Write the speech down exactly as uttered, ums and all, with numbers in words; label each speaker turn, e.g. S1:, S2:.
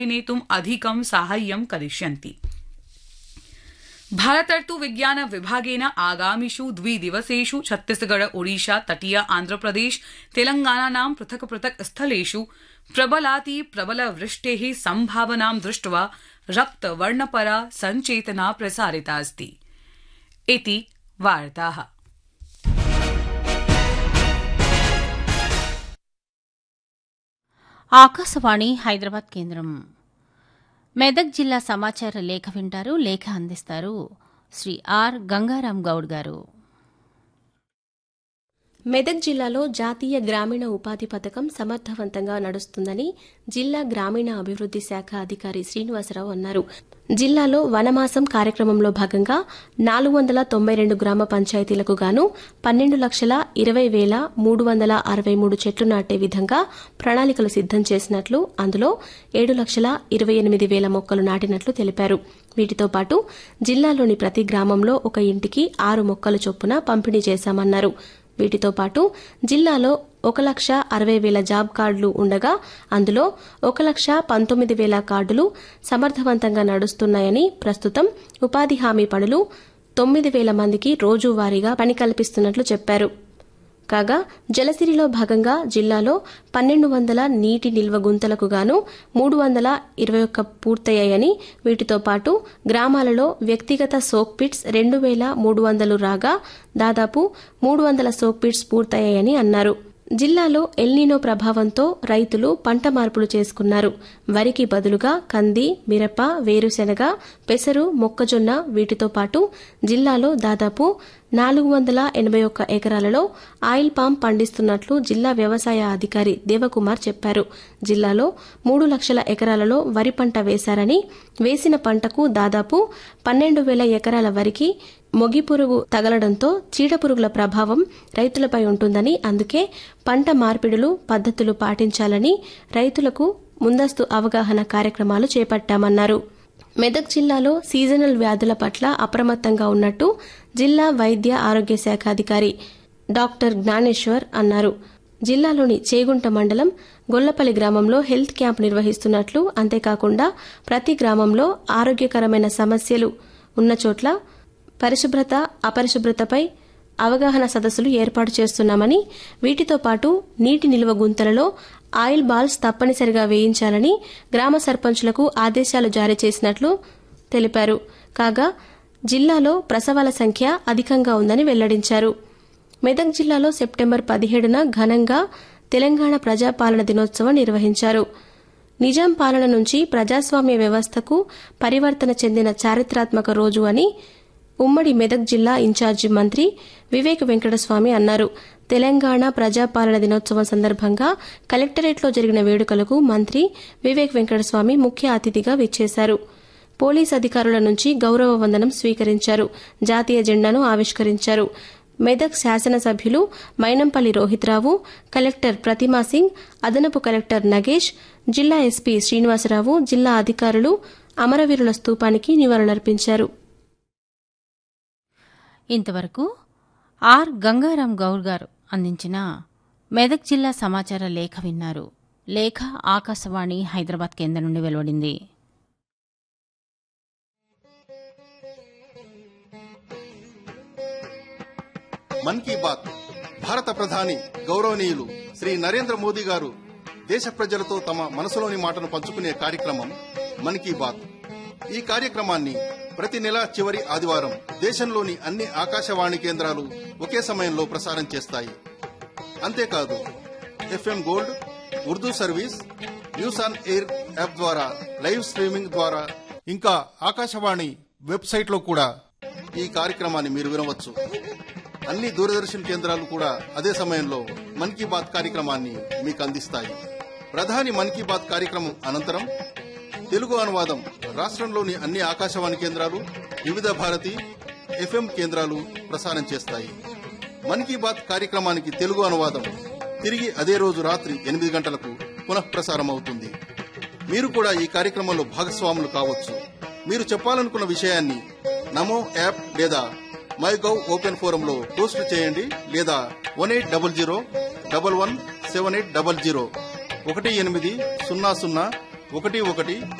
S1: नेतुम् अधिकं साहाय्यं करिष्यन्ति। भारतर्तु विज्ञान विभागेन आगामिषु द्विदिवसेषु छत्तीसगढ़ ओडिशा तटीय आन्ध्रप्रदेश तेलंगानानां पृथक पृथक स्थलेषु प्रबलाति प्रबलवृष्टेः सम्भावनां दृष्ट्वा रक्तवर्णपरा सञ्चेतना प्रसारिता अस्ति। इति वार्ताः।
S2: ఆకాశవాణి హైదరాబాద్ కేంద్రం. మెదక్ జిల్లా సమాచార లేఖ వింటారు. లేఖ అందిస్తారు శ్రీ ఆర్ గంగారాం గౌడ్ గారు.
S3: మెదక్ జిల్లాలో జాతీయ గ్రామీణ ఉపాధి పథకం సమర్థవంతంగా నడుస్తుందని జిల్లా గ్రామీణ అభివృద్ది శాఖ అధికారి శ్రీనివాసరావు అన్నారు. జిల్లాలో వనమాసం కార్యక్రమంలో భాగంగా నాలుగు వందల తొంభై రెండు గ్రామ పంచాయతీలకు గాను పన్నెండు లక్షల ఇరవై వేల మూడు వందల అరవై మూడు చెట్లు నాటే విధంగా ప్రణాళికలు సిద్దం చేసినట్లు, అందులో ఏడు లక్షల ఇరవై ఎనిమిది వేల మొక్కలు నాటినట్లు తెలిపారు. వీటితో పాటు జిల్లాలోని ప్రతి గ్రామంలో ఒక ఇంటికి ఆరు మొక్కలు చొప్పున పంపిణీ చేశామన్నారు. వీటితో పాటు జిల్లాలో ఒక లక్ష అరవై వేల జాబ్ కార్డులు ఉండగా అందులో ఒక లక్ష పంతొమ్మిది వేల కార్డులు సమర్థవంతంగా నడుస్తున్నాయని, ప్రస్తుతం ఉపాధి హామీ పనులు తొమ్మిది వేల మందికి రోజువారీగా పని కల్పిస్తున్నట్లు చెప్పారు. కాగా జలసిరిలో భాగంగా జిల్లాలో పన్నెండు వందల నీటి నిల్వ గుంతలకు గాను మూడు వందల ఇరవై ఒక్క పూర్తయ్యాయని, వీటితో పాటు గ్రామాలలో వ్యక్తిగత సోక్ పిట్స్ రెండు వేల మూడు వందలు రాగా దాదాపు మూడు వందల సోక్ పిట్స్ పూర్తయ్యాయని అన్నారు. జిల్లాలో ఎల్నినో ప్రభావంతో రైతులు పంట మార్పులు చేసుకున్నారు. వరికి బదులుగా కంది, మిరప, వేరుశెనగ, పెసరు, మొక్కజొన్న వీటితో పాటు జిల్లాలో దాదాపు నాలుగు వందల ఎనభై ఒక్క ఎకరాలలో ఆయిల్ పామ్ పండిస్తున్నట్లు జిల్లా వ్యవసాయ అధికారి దేవకుమార్ చెప్పారు. జిల్లాలో మూడు లక్షల ఎకరాలలో వరి పంట వేశారని, వేసిన పంటకు దాదాపు పన్నెండు వేల ఎకరాల వరికి మొగిపురుగు తగలడంతో చీడపురుగుల ప్రభావం రైతులపై ఉంటుందని, అందుకే పంట మార్పిడులు పద్ధతులు పాటించాలని రైతులకు ముందస్తు అవగాహన కార్యక్రమాలు చేపట్టామన్నారు. మెదక్ జిల్లాలో సీజనల్ వ్యాధుల పట్ల అప్రమత్తంగా ఉన్నట్టు జిల్లా వైద్య ఆరోగ్య శాఖ అధికారి డాక్టర్ జ్ఞానేశ్వర్ అన్నారు. జిల్లాలోని చేగుంట మండలం గొల్లపల్లి గ్రామంలో హెల్త్ క్యాంప్ నిర్వహిస్తున్నట్లు, అంతేకాకుండా ప్రతి గ్రామంలో ఆరోగ్యకరమైన సమస్యలు ఉన్న చోట్ల పరిశుభ్రత, అపరిశుభ్రతపై అవగాహన సదస్సులు ఏర్పాటు చేస్తున్నామని, వీటితో పాటు నీటి నిల్వ గుంతలలో ఆయిల్ బాల్స్ తప్పనిసరిగా వేయించాలని గ్రామ సర్పంచులకు ఆదేశాలు జారీ చేసినట్లు తెలిపారు. కాగా జిల్లాలో ప్రసవాల సంఖ్య అధికంగా ఉందని వెల్లడించారు. మెదక్ జిల్లాలో సెప్టెంబర్ పదిహేడున ఘనంగా తెలంగాణ ప్రజాపాలన దినోత్సవం నిర్వహించారు. నిజాం పాలన నుంచి ప్రజాస్వామ్య వ్యవస్థకు పరివర్తన చెందిన చారిత్రాత్మక రోజు అని ఉమ్మడి మెదక్ జిల్లా ఇన్ఛార్జి మంత్రి వివేక్ వెంకటస్వామి అన్నారు. తెలంగాణ ప్రజాపాలన దినోత్సవం సందర్భంగా కలెక్టరేట్లో జరిగిన వేడుకలకు మంత్రి వివేక్ వెంకటస్వామి ముఖ్య అతిథిగా విచ్చేశారు. పోలీస్ అధికారుల నుంచి గౌరవ వందనం స్వీకరించారు. జాతీయ జెండాను ఆవిష్కరించారు. మెదక్ శాసనసభ్యులు మైనంపల్లి రోహిత్రావు, కలెక్టర్ ప్రతిమా సింగ్, అదనపు కలెక్టర్ నగేష్, జిల్లా ఎస్పీ శ్రీనివాసరావు, జిల్లా అధికారులు అమరవీరుల స్తూపానికి నివాళులర్పించారు.
S2: ఇంతవరకు ఆర్ గంగారాం గౌడ్ గారు అందించిన మెదక్ జిల్లా సమాచార లేఖ విన్నారు. లేఖ ఆకాశవాణి హైదరాబాద్ కేంద్రం నుండి వెలువడింది.
S4: మన్ కీ బాత్ భారత ప్రధాని గౌరవనీయులు శ్రీ నరేంద్ర మోదీ గారు దేశ ప్రజలతో తమ మనసులోని మాటను పంచుకునే కార్యక్రమం మన్ కీ బాత్. ఈ కార్యక్రమాన్ని ప్రతి నెల చివరి ఆదివారం దేశంలోని అన్ని ఆకాశవాణి కేంద్రాలు ఒకే సమయంలో ప్రసారం చేస్తాయి. అంతేకాదు FM gold, Urdu service, news on air app ద్వారా లైవ్ స్ట్రీమింగ్ ద్వారా ఇంకా ఆకాశవాణి వెబ్సైట్లో కూడా ఈ కార్యక్రమాన్ని మీరు వినవచ్చు. అన్ని దూరదర్శన్ కేంద్రాలు కూడా అదే సమయంలో మన్ కీ బాత్ కార్యక్రమాన్ని మీకు అందిస్తాయి. ప్రధాని మన్ కీ బాత్ కార్యక్రమం అనంతరం తెలుగు అనువాదం రాష్ట్రంలోని అన్ని ఆకాశవాణి కేంద్రాలు, వివిధ భారతి ఎఫ్ఎం కేంద్రాలు ప్రసారం చేస్తాయి. మన్ కీ బాత్ కార్యక్రమానికి తెలుగు అనువాదం తిరిగి అదే రోజు రాత్రి ఎనిమిది గంటలకు పునఃప్రసారం అవుతుంది. మీరు కూడా ఈ కార్యక్రమంలో భాగస్వాములు కావచ్చు. మీరు చెప్పాలనుకున్న విషయాన్ని నమో యాప్ లేదా మై గవ్ ఓపెన్ ఫోరంలో పోస్ట్ చేయండి, లేదా one eight double zero double one seven eight double zero ఒకటి ఎనిమిది సున్నా సున్నా ఒకటి ఒకటి